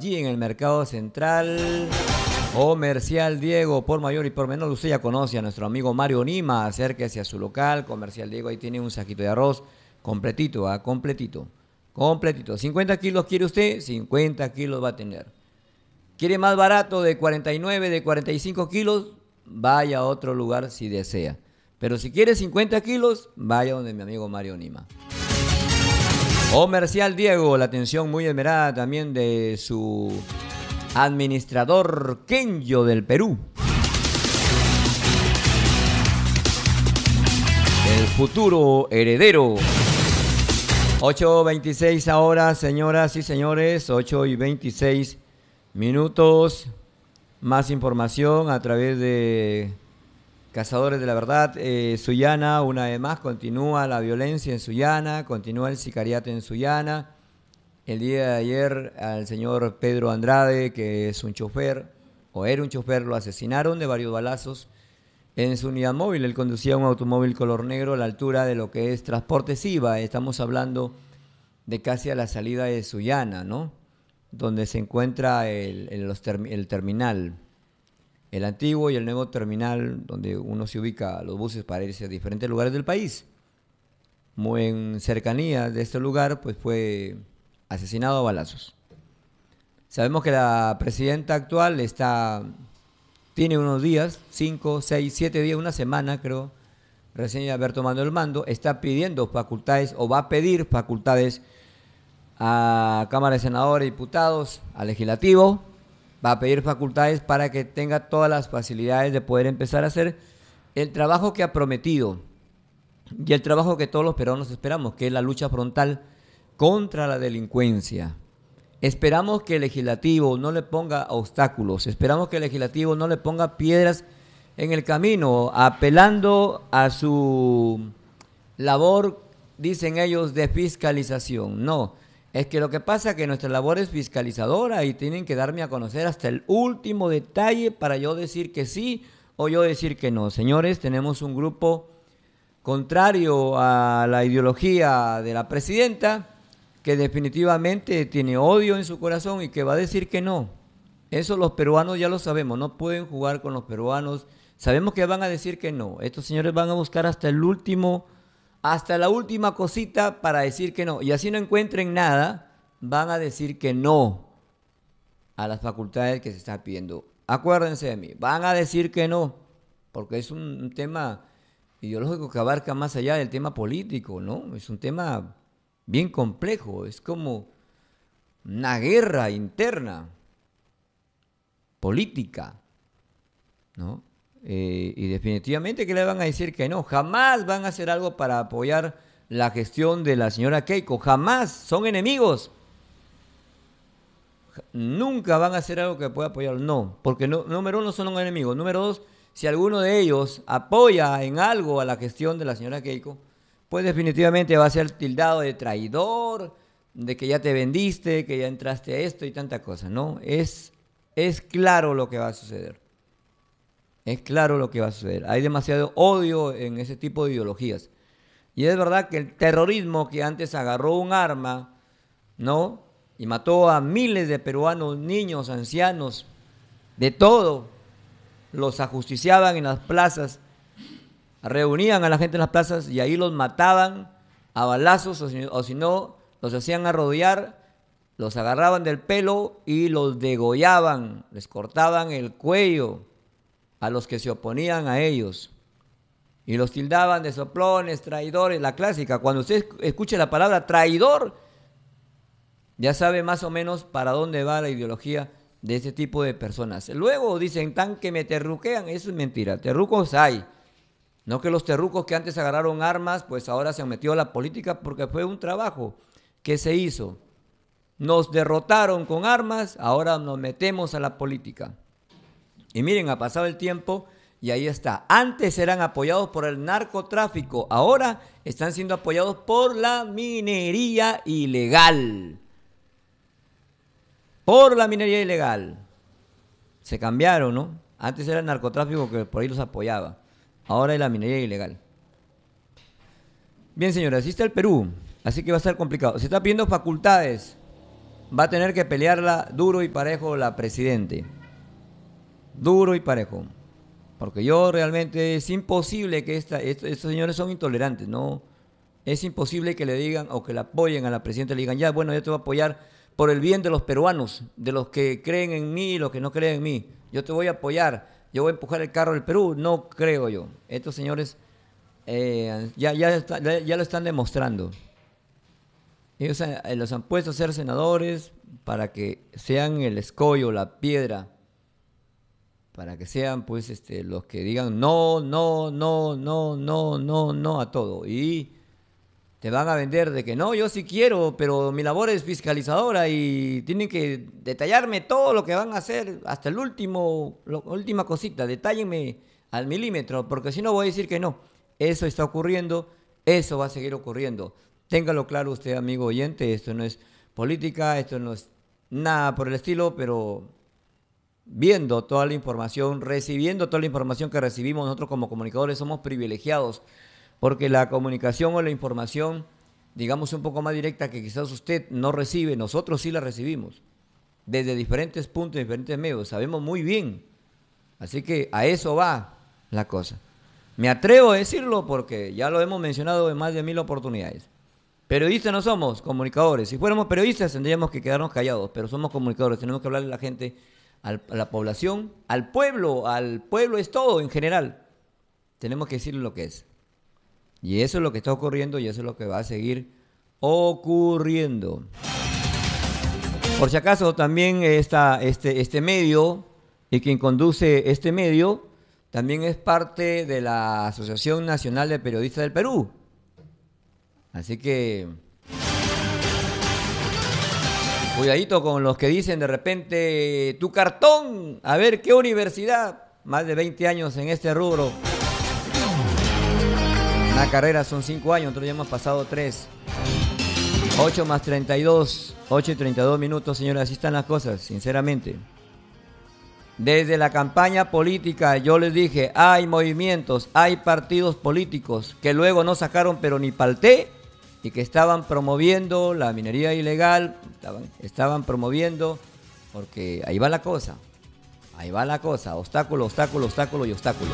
allí en el Mercado Central. Comercial Diego, por mayor y por menor, usted ya conoce a nuestro amigo Mario Nima, acérquese a su local, Comercial Diego, ahí tiene un saquito de arroz completito, completito, completito. 50 kilos quiere usted, 50 kilos va a tener. ¿Quiere más barato de 49, de 45 kilos? Vaya a otro lugar si desea. Pero si quiere 50 kilos, vaya donde mi amigo Mario Nima. Comercial Diego, la atención muy esmerada también de su administrador Kenyo del Perú. El futuro heredero. 8:26 ahora, señoras y señores, 8:26 minutos. Más información a través de Cazadores de la Verdad. Sullana, una vez más, continúa la violencia en Sullana, continúa el sicariato en Sullana. El día de ayer al señor Pedro Andrade, que es un chofer, o era un chofer, lo asesinaron de varios balazos en su unidad móvil. Él conducía un automóvil color negro a la altura de lo que es Transporte Siva. Estamos hablando de casi a la salida de Sullana, ¿no? Donde se encuentra el terminal, el antiguo y el nuevo terminal, donde uno se ubica los buses para irse a diferentes lugares del país. Muy en cercanía de este lugar, pues fue asesinado a balazos. Sabemos que la presidenta actual tiene unos días, 5, 6, 7 días, una semana creo, recién haber tomado el mando, está pidiendo facultades o va a pedir facultades a Cámara de Senadores y Diputados, al Legislativo, va a pedir facultades para que tenga todas las facilidades de poder empezar a hacer el trabajo que ha prometido y el trabajo que todos los peruanos esperamos, que es la lucha frontal contra la delincuencia. Esperamos que el legislativo no le ponga obstáculos, esperamos que el legislativo no le ponga piedras en el camino, apelando a su labor, dicen ellos, de fiscalización. No, es que lo que pasa es que nuestra labor es fiscalizadora y tienen que darme a conocer hasta el último detalle para yo decir que sí o yo decir que no. Señores, tenemos un grupo contrario a la ideología de la presidenta, que definitivamente tiene odio en su corazón y que va a decir que no. Eso los peruanos ya lo sabemos, no pueden jugar con los peruanos. Sabemos que van a decir que no. Estos señores van a buscar hasta la última cosita para decir que no. Y así no encuentren nada, van a decir que no a las facultades que se están pidiendo. Acuérdense de mí, van a decir que no, porque es un tema ideológico que abarca más allá del tema político, ¿no? Es un tema bien complejo, es como una guerra interna, política, ¿no? Y definitivamente que le van a decir que no, jamás van a hacer algo para apoyar la gestión de la señora Keiko, jamás, son enemigos, nunca van a hacer algo que pueda apoyar, no, porque número uno son los enemigos, número dos, si alguno de ellos apoya en algo a la gestión de la señora Keiko, pues definitivamente va a ser tildado de traidor, de que ya te vendiste, que ya entraste a esto y tanta cosa, ¿no? Es claro lo que va a suceder. Es claro lo que va a suceder. Hay demasiado odio en ese tipo de ideologías. Y es verdad que el terrorismo que antes agarró un arma, ¿no? Y mató a miles de peruanos, niños, ancianos, de todo, los ajusticiaban en las plazas, reunían a la gente en las plazas y ahí los mataban a balazos o si no, los hacían arrodillar, los agarraban del pelo y los degollaban, les cortaban el cuello a los que se oponían a ellos y los tildaban de soplones, traidores, la clásica. Cuando usted escuche la palabra traidor, ya sabe más o menos para dónde va la ideología de ese tipo de personas. Luego dicen tan que me terruquean, eso es mentira, terrucos hay. No que los terrucos que antes agarraron armas, pues ahora se han metido a la política porque fue un trabajo que se hizo. Nos derrotaron con armas, ahora nos metemos a la política. Y miren, ha pasado el tiempo y ahí está. Antes eran apoyados por el narcotráfico, ahora están siendo apoyados por la minería ilegal. Por la minería ilegal. Se cambiaron, ¿no? Antes era el narcotráfico que por ahí los apoyaba. Ahora es la minería ilegal. Bien, señores, así está el Perú. Así que va a estar complicado. Se está pidiendo facultades va a tener que pelearla duro y parejo la presidente. Duro y parejo. Porque yo realmente es imposible que estos señores son intolerantes, ¿no? Es imposible que le digan o que le apoyen a la presidenta y le digan, ya, bueno, yo te voy a apoyar por el bien de los peruanos, de los que creen en mí y los que no creen en mí. Yo te voy a apoyar, yo voy a empujar el carro del Perú. No creo yo. Estos señores ya lo están demostrando. Ellos los han puesto a ser senadores para que sean el escollo, la piedra, para que sean pues los que digan no, no, no, no, no, no, no a todo. Y te van a vender de que no, yo sí quiero, pero mi labor es fiscalizadora y tienen que detallarme todo lo que van a hacer, hasta el último, la última cosita, detállenme al milímetro, porque si no voy a decir que no. Eso está ocurriendo, eso va a seguir ocurriendo. Téngalo claro usted, amigo oyente, esto no es política, esto no es nada por el estilo, pero viendo toda la información, recibiendo toda la información que recibimos nosotros como comunicadores, somos privilegiados, porque la comunicación o la información, digamos un poco más directa que quizás usted no recibe, nosotros sí la recibimos, desde diferentes puntos, diferentes medios, sabemos muy bien, así que a eso va la cosa. Me atrevo a decirlo porque ya lo hemos mencionado en más de 1000 oportunidades. Periodistas no somos, comunicadores. Si fuéramos periodistas tendríamos que quedarnos callados, pero somos comunicadores, tenemos que hablarle a la gente, a la población, al pueblo es todo en general. Tenemos que decirle lo que es. Y eso es lo que está ocurriendo y eso es lo que va a seguir ocurriendo. Por si acaso también este medio y quien conduce este medio también es parte de la Asociación Nacional de Periodistas del Perú. Así que cuidadito con los que dicen de repente tu cartón, a ver qué universidad, más de 20 años en este rubro. Una carrera son 5 años, nosotros ya hemos pasado 3. 8 más 32, 8 y 32 minutos, señores, así están las cosas, sinceramente. Desde la campaña política yo les dije, hay movimientos, hay partidos políticos que luego no sacaron pero ni palté y que estaban promoviendo la minería ilegal, estaban promoviendo, porque ahí va la cosa, obstáculo, obstáculo, obstáculo y obstáculo.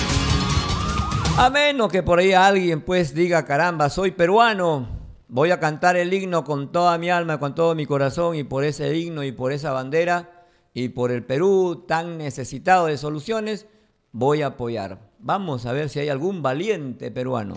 A menos que por ahí alguien pues diga, caramba, soy peruano, voy a cantar el himno con toda mi alma, con todo mi corazón y por ese himno y por esa bandera y por el Perú tan necesitado de soluciones, voy a apoyar. Vamos a ver si hay algún valiente peruano.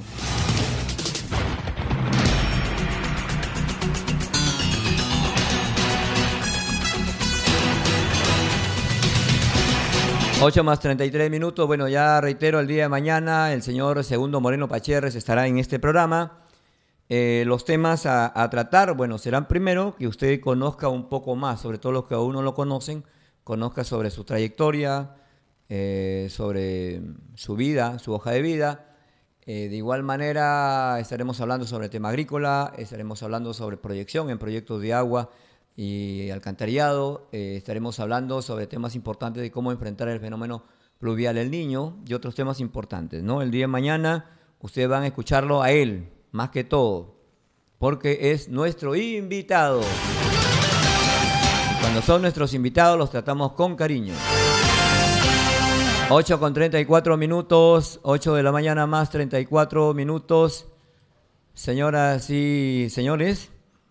Ocho más 33 minutos. Bueno, ya reitero, el día de mañana el señor Segundo Moreno Pachérrez estará en este programa. Los temas a tratar, bueno, serán primero que usted conozca un poco más, sobre todo los que aún no lo conocen, conozca sobre su trayectoria, sobre su vida, su hoja de vida. De igual manera estaremos hablando sobre el tema agrícola, estaremos hablando sobre proyección en proyectos de agua y alcantarillado, estaremos hablando sobre temas importantes de cómo enfrentar el fenómeno pluvial El Niño y otros temas importantes, ¿no? El día de mañana ustedes van a escucharlo a él, más que todo, porque es nuestro invitado. Cuando son nuestros invitados los tratamos con cariño. 8 con 34 minutos, 8 de la mañana más 34 minutos. Señoras y señores,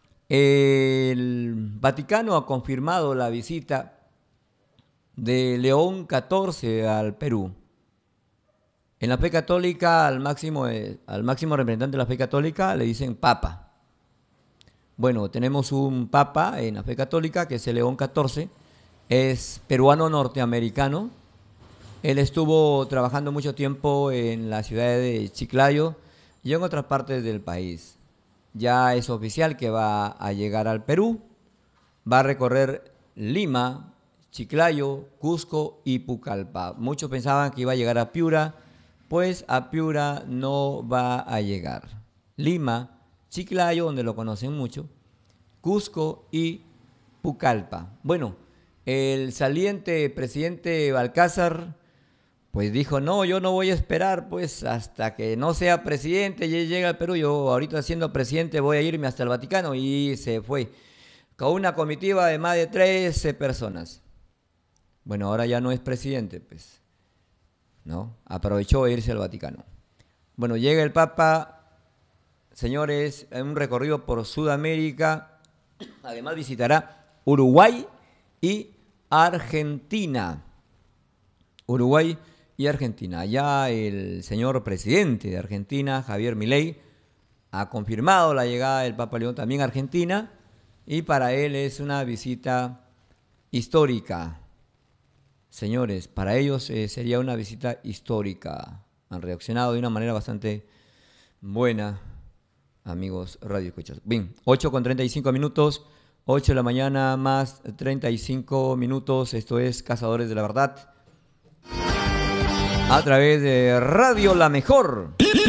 el Vaticano ha confirmado la visita de León XIV al Perú. En la fe católica, al máximo representante de la fe católica le dicen Papa. Bueno, tenemos un Papa en la fe católica que es el León XIV, es peruano norteamericano. Él estuvo trabajando mucho tiempo en la ciudad de Chiclayo y en otras partes del país. Ya es oficial que va a llegar al Perú, va a recorrer Lima, Chiclayo, Cusco y Pucallpa. Muchos pensaban que iba a llegar a Piura, pues a Piura no va a llegar. Lima, Chiclayo, donde lo conocen mucho, Cusco y Pucallpa. Bueno, el saliente presidente Balcázar pues dijo, no, yo no voy a esperar pues hasta que no sea presidente y llegue al Perú. Yo ahorita siendo presidente voy a irme hasta el Vaticano y se fue. con una comitiva de más de 13 personas. Bueno, ahora ya no es presidente, pues, ¿no? Aprovechó de irse al Vaticano. Bueno, llega el Papa, señores, en un recorrido por Sudamérica. Además visitará Uruguay y Argentina. Uruguay y Argentina. Allá el señor presidente de Argentina, Javier Milei, ha confirmado la llegada del Papa León también a Argentina, y para él es una visita histórica. Señores, para ellos sería una visita histórica. Han reaccionado de una manera bastante buena, amigos Radio Escuchas. Bien, 8:35, 8 de la mañana más 35 minutos. Esto es Cazadores de la Verdad, a través de Radio La Mejor.